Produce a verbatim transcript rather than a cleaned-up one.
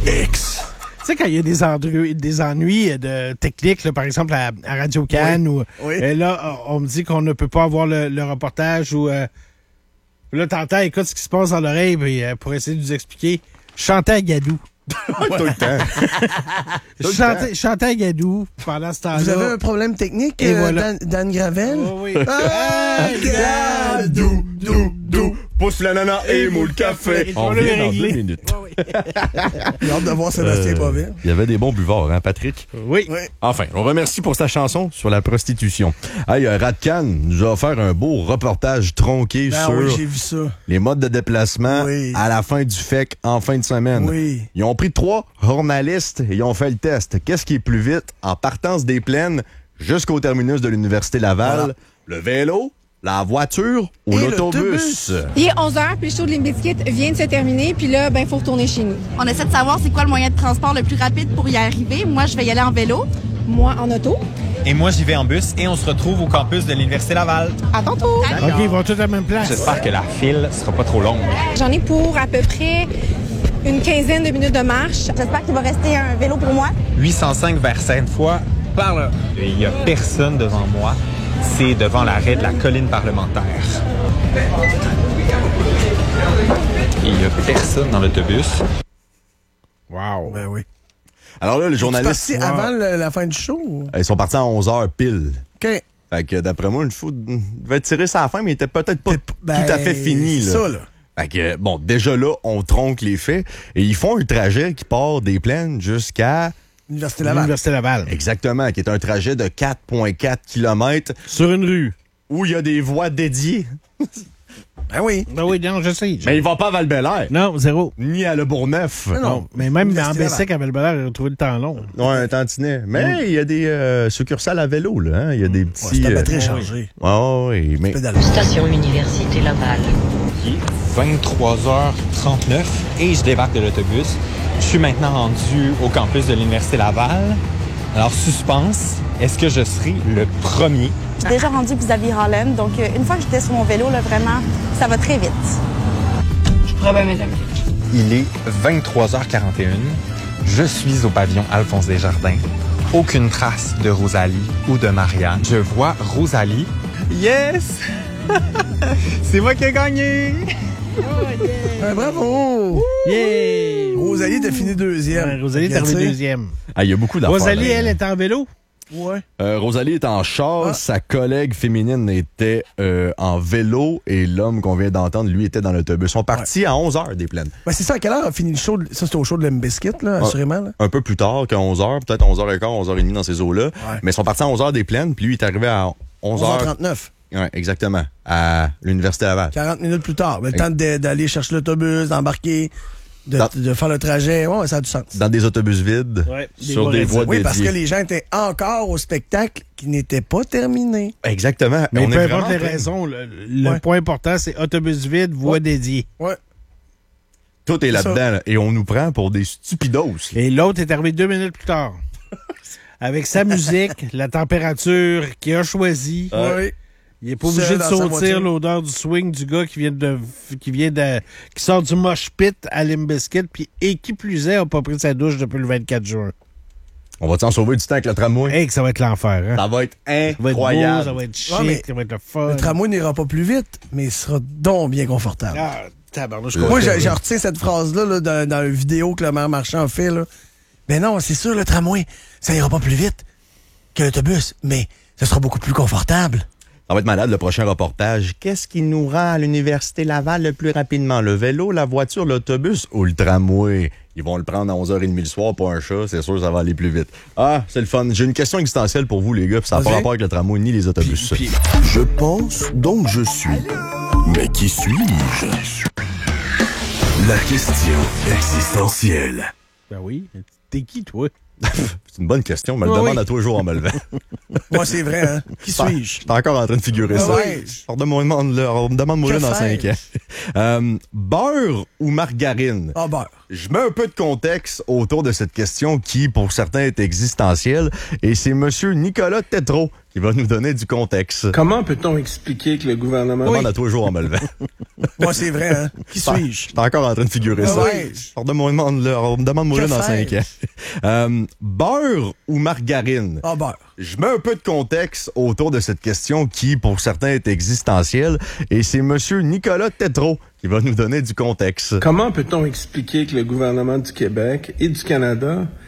X. Tu sais, quand il y a des ennuis, des ennuis de technique, là, par exemple à, à Radio-Can, oui. ou Oui. Et là, on me dit qu'on ne peut pas avoir le, le reportage, ou euh, là, t'entends, écoute ce qui se passe dans l'oreille, puis, euh, pour essayer de nous expliquer. Je chantais à Gadou. Tout le temps. Je chantais, je chantais à Gadou pendant ce temps-là. Vous avez un problème technique, Et euh, voilà. Dan, Dan Gravel? Oh, oui. Ah, Gadou, dou, dou. Pousse l'ananas et moule café. Et On on l'a revient dans réglé. deux minutes. Oh, oui. J'ai hâte de voir Sébastien Euh, Boivin. Il y avait des bons buvards, hein, Patrick? Oui. Oui. Enfin, on remercie pour sa chanson sur la prostitution. Hey, euh, Radcan nous a offert un beau reportage tronqué Ah sur oui, j'ai vu ça. les modes de déplacement Oui. à la fin du F E C en fin de semaine. Oui. Ils ont pris trois journalistes et ils ont fait le test. Qu'est-ce qui est plus vite en partance des plaines jusqu'au terminus de l'Université Laval? Voilà. Le vélo, la voiture ou Et l'autobus? l'autobus. Il est onze heures, puis le show de Limp Bizkit vient de se terminer, puis là, ben, il faut retourner chez nous. On essaie de savoir c'est quoi le moyen de transport le plus rapide pour y arriver. Moi, je vais y aller en vélo. Moi, en auto. Et moi, j'y vais en bus et on se retrouve au campus de l'Université Laval. À tantôt! OK, ils vont tous à la même place. J'espère que la file sera pas trop longue. J'en ai pour à peu près une quinzaine de minutes de marche. J'espère qu'il va rester un vélo pour moi. huit cent cinq vers Sainte-Foy, par là. Et il y a personne devant moi. C'est devant l'arrêt de la colline parlementaire. Et il y a personne dans l'autobus. Wow. Ben oui. Alors là, le Tu journaliste... parti avant le- la fin du show? ou? Ils sont partis à onze heures pile. OK. Fait que d'après moi, le show devait tirer ça à la fin, mais il était peut-être pas Ben, tout à fait fini. c'est Là. ça, là. Fait que, bon, déjà là, on tronque les faits. Et ils font un trajet qui part des plaines jusqu'à... L'Université Laval. L'Université Laval. Exactement, qui est un trajet de quatre virgule quatre kilomètres Sur une rue. où il y a des voies dédiées. Ben oui. Ben oui, non, je sais. Mais il va pas à Val-Bélair, Non, zéro. ni à Le Bourgneuf. Non, Non, mais même en L'Université Bessic, à Val-Bélair, j'ai trouvé le temps long. Ouais, un tantinet. Mais il y a des euh, succursales à vélo, là. Hein? Il y a des Ouais, petits... c'est la euh, batterie chargée. Ouais, ouais, ouais, mais... Pédale. Station Université Laval. Il est vingt-trois heures trente-neuf et je débarque de l'autobus. Je suis maintenant rendu au campus de l'Université Laval. Alors, suspense, est-ce que je serai le premier? Je suis déjà rendue vis-à-vis Harlem. Donc, euh, une fois que j'étais sur mon vélo, là, vraiment, ça va très vite. Je pourrais bien m'aider. Il est vingt-trois heures quarante et une. Je suis au pavillon Alphonse Desjardins. Aucune trace de Rosalie ou de Marianne. Je vois Rosalie. Yes! C'est moi qui ai gagné! Ben, bravo! Yeah! Rosalie, t'as fini deuxième. Ouais, Rosalie est Regarde arrivée ça. deuxième. Ah, il y a beaucoup d'affaires. Rosalie, là. elle, est en vélo. Ouais. Euh, Rosalie est en char, Ah. sa collègue féminine était euh, en vélo et l'homme qu'on vient d'entendre, lui, était dans l'autobus. Ils sont partis à onze heures des plaines. Ben, c'est ça, à quelle heure a fini le show? de- Ça, c'était au show de Limp Bizkit, là, assurément. Là. Un peu plus tard qu'à onze heures, peut-être onze heures quinze, onze heures trente dans ces eaux-là. Ouais. Mais ils sont partis à onze heures des plaines, puis lui, il est arrivé à onze onze heures heures. trente-neuf. Ouais, exactement, à l'Université Laval. quarante minutes plus tard. Ben, le temps de- d'aller chercher l'autobus, d'embarquer, de, Dans- de faire le trajet. Ouais, ça a du sens. Dans des autobus vides, Ouais, des sur voies des dédiées. voies Oui, parce que dédiées. les gens étaient encore au spectacle qui n'était pas terminé. Exactement. Mais on peu est importe vraiment les plein. raisons, le, le Ouais. point important, c'est autobus vide, voie Ouais. dédiée. Ouais. Tout est C'est là-dedans, ça. là, et on nous prend pour des stupidos. là. Et l'autre est arrivé deux minutes plus tard. Avec sa musique, la température qu'il a choisie. Oui. Il est pas obligé Seul de dans sa sautir voiture. l'odeur du swing du gars qui vient de qui vient de qui sort du mosh pit à Limp Bizkit, puis et qui plus est a pas pris sa douche depuis le vingt-quatre juin. On va t'en sauver du temps avec le tramway. Hey, que ça va être l'enfer, hein? Ça va être Ça va être beau, incroyable. ça va être chic, Ouais, mais ça va être le fun. Le tramway n'ira pas plus vite, mais il sera donc bien confortable. Ah, tabarnouche, Le- Moi, je je, je retiens cette phrase-là là, dans, dans une vidéo que le maire Marchand a fait. Là. Ben non, c'est sûr, le tramway, ça ira pas plus vite que l'autobus, mais ce sera beaucoup plus confortable. Ça va être malade, le prochain reportage. Qu'est-ce qui nous rend à l'Université Laval le plus rapidement? Le vélo, la voiture, l'autobus ou le tramway? Ils vont le prendre à onze heures trente le soir pour un chat. C'est sûr, ça va aller plus vite. Ah, c'est le fun. J'ai une question existentielle pour vous, les gars, puis ça n'a pas Vas-y. rapport avec le tramway ni les autobus. Je pense, donc je suis. Mais qui suis-je? La question existentielle. Ben oui. T'es qui, toi? C'est une bonne question. On me le Oui, demande oui. à tous les jours en me levant. Moi, c'est vrai, hein? Qui suis-je? Je suis encore en train de figurer ça. Ouais. Demande-moi demande-moi Que dans faire? cinq ans. Euh, beurre ou margarine? Ah, beurre. Je mets un peu de contexte autour de cette question qui, pour certains, est existentielle. Et c'est Monsieur Nicolas Tétrault qui va nous donner du contexte. Comment peut-on expliquer que le gouvernement... Demande à toi jour en me levant. Moi, c'est vrai, hein? Qui suis-je? Je suis encore en train de figurer Ah ça. ouais. Demande-moi demande Que dans faire? cinq ans. Euh, beurre ou margarine? Ah, beurre. Je mets un peu de contexte autour de cette question qui, pour certains, est existentielle. Et c'est monsieur Nicolas Tétrault qui va nous donner du contexte. Comment peut-on expliquer que le gouvernement du Québec et du Canada